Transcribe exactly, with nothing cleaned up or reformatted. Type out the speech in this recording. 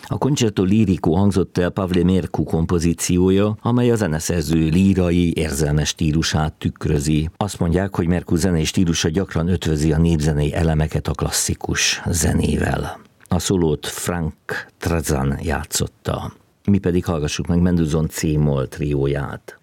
A Concerto Lirico hangzott el Pavle Merku kompozíciója, amely a zeneszerző lírai, érzelmes stílusát tükrözi. Azt mondják, hogy Merku zenei stílusa gyakran ötvözi a népzenei elemeket a klasszikus zenével. A szólót Frank Trzan játszotta. Mi pedig hallgassuk meg Mendelssohn C-moll trióját.